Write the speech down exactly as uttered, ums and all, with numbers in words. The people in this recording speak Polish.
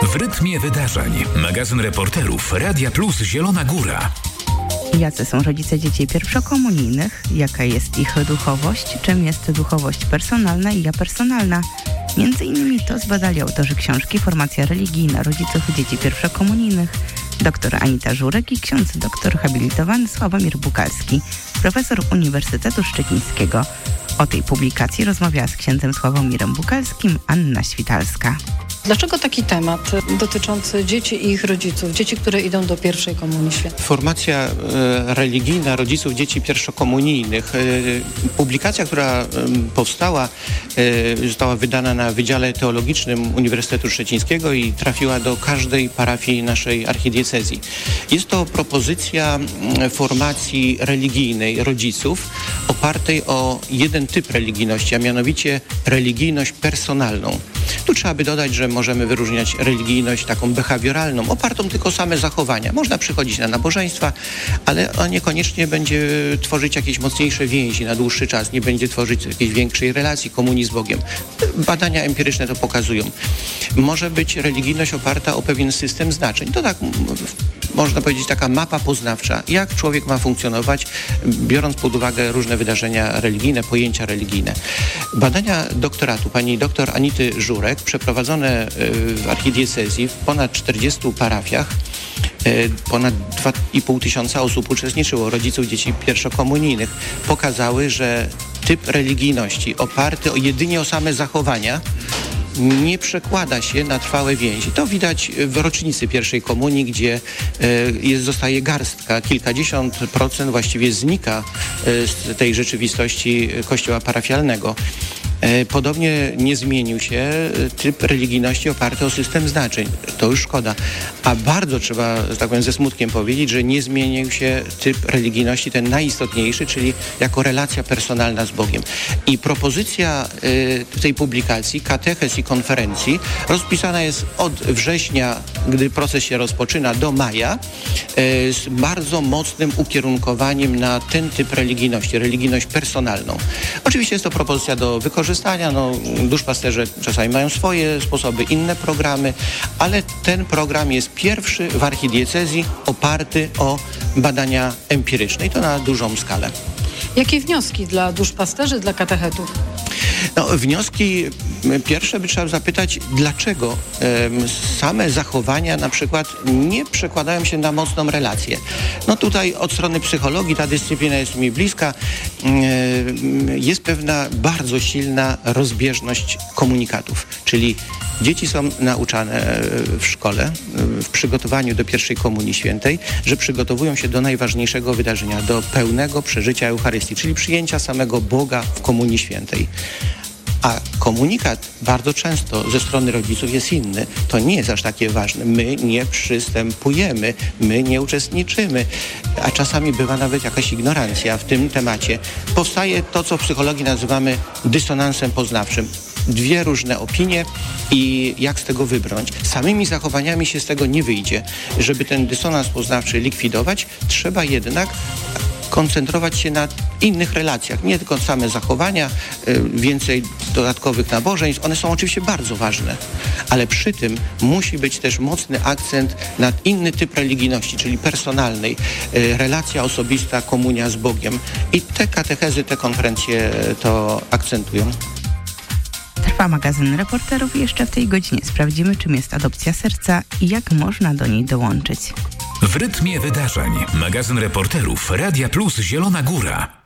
W rytmie wydarzeń. Magazyn reporterów Radia Plus Zielona Góra. Jacy są rodzice dzieci pierwszokomunijnych? Jaka jest ich duchowość? Czym jest duchowość personalna i apersonalna? Między innymi to zbadali autorzy książki Formacja religijna rodziców dzieci pierwszokomunijnych, dr Anita Żurek i ksiądz doktor habilitowany Sławomir Bukalski, profesor Uniwersytetu Szczecińskiego. O tej publikacji rozmawiała z księdzem Sławomirem Bukalskim Anna Świtalska. Dlaczego taki temat dotyczący dzieci i ich rodziców, dzieci, które idą do pierwszej komunii świętej? Formacja e, religijna rodziców dzieci pierwszokomunijnych. E, publikacja, która e, powstała, e, została wydana na Wydziale Teologicznym Uniwersytetu Szczecińskiego i trafiła do każdej parafii naszej archidiecezji. Jest to propozycja e, formacji religijnej rodziców opartej o jeden typ religijności, a mianowicie religijność personalną. Tu trzeba by dodać, że możemy wyróżniać religijność taką behawioralną, opartą tylko o same zachowania. Można przychodzić na nabożeństwa, ale on niekoniecznie będzie tworzyć jakieś mocniejsze więzi na dłuższy czas, nie będzie tworzyć jakiejś większej relacji, komunii z Bogiem. Badania empiryczne to pokazują. Może być religijność oparta o pewien system znaczeń. To tak można powiedzieć taka mapa poznawcza, jak człowiek ma funkcjonować, biorąc pod uwagę różne wydarzenia religijne, pojęcia religijne. Badania doktoratu pani dr Anity Żurek, przeprowadzone w archidiecezji w ponad czterdziestu parafiach, ponad dwa i pół tysiąca osób uczestniczyło, rodziców dzieci pierwszokomunijnych, pokazały, że typ religijności oparty o jedynie o same zachowania nie przekłada się na trwałe więzi. To widać w rocznicy pierwszej komunii, gdzie jest, zostaje garstka, kilkadziesiąt procent właściwie znika z tej rzeczywistości kościoła parafialnego. Podobnie nie zmienił się typ religijności oparty o system znaczeń. To już szkoda. A bardzo trzeba, że tak powiem, ze smutkiem powiedzieć, że nie zmienił się typ religijności, ten najistotniejszy, czyli jako relacja personalna z Bogiem. I propozycja y, tej publikacji, katechez i konferencji, rozpisana jest od września, gdy proces się rozpoczyna, do maja, y, z bardzo mocnym ukierunkowaniem na ten typ religijności, religijność personalną. Oczywiście jest to propozycja do wykorzystania. No, duszpasterze czasami mają swoje sposoby, inne programy, ale ten program jest pierwszy w archidiecezji oparty o badania empiryczne i to na dużą skalę. Jakie wnioski dla duszpasterzy, dla katechetów? No, wnioski pierwsze by trzeba zapytać, dlaczego um, same zachowania na przykład nie przekładają się na mocną relację. No tutaj od strony psychologii, ta dyscyplina jest mi bliska, um, jest pewna bardzo silna rozbieżność komunikatów, czyli dzieci są nauczane w szkole, w przygotowaniu do pierwszej komunii świętej, że przygotowują się do najważniejszego wydarzenia, do pełnego przeżycia Eucharystii, czyli przyjęcia samego Boga w komunii świętej. A komunikat bardzo często ze strony rodziców jest inny. To nie jest aż takie ważne. My nie przystępujemy, my nie uczestniczymy, a czasami bywa nawet jakaś ignorancja w tym temacie. Powstaje to, co w psychologii nazywamy dysonansem poznawczym. Dwie różne opinie i jak z tego wybrnąć. Samymi zachowaniami się z tego nie wyjdzie. Żeby ten dysonans poznawczy likwidować, trzeba jednak koncentrować się na innych relacjach, nie tylko same zachowania, więcej dodatkowych nabożeństw. One są oczywiście bardzo ważne, ale przy tym musi być też mocny akcent na inny typ religijności, czyli personalnej, relacja osobista, komunia z Bogiem. I te katechezy, te konferencje to akcentują. Trwa magazyn reporterów i jeszcze w tej godzinie sprawdzimy, czym jest adopcja serca i jak można do niej dołączyć. W rytmie wydarzeń. Magazyn reporterów Radia Plus Zielona Góra.